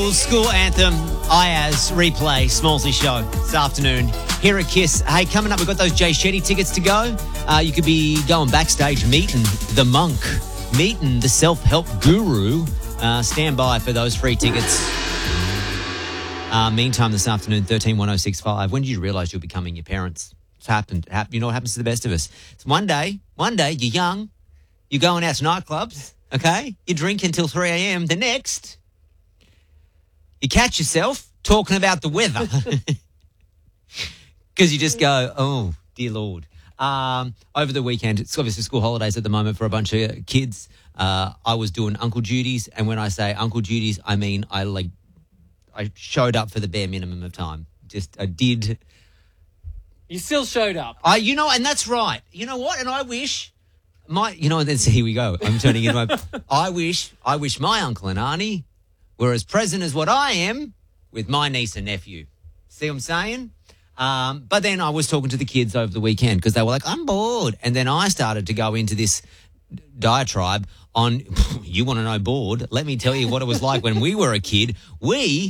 School anthem, Ayaz replay, Smallsy show this afternoon. Here at Kiss. Hey, coming up, we've got those Jay Shetty tickets to go. You could be going backstage, meeting the monk, meeting the self-help guru. Stand by for those free tickets. Meantime, this afternoon, 131065. When did you realise you're becoming your parents? It's happened. You know what happens to the best of us? It's one day, you're young, you're going out to nightclubs, okay? You drink until 3 a.m. The next, you catch yourself talking about the weather because you just go, oh, dear Lord. Over the weekend, it's obviously school holidays at the moment for a bunch of kids. I was doing uncle duties, and when I say uncle duties, I mean I showed up for the bare minimum of time. I did. You still showed up. And that's right. You know what? And I wish here we go. I'm turning into I wish my uncle and auntie were as present as what I am with my niece and nephew. See what I'm saying? But then I was talking to the kids over the weekend because they were like, I'm bored. And then I started to go into this diatribe on, you want to know bored? Let me tell you what it was like when we were a kid. We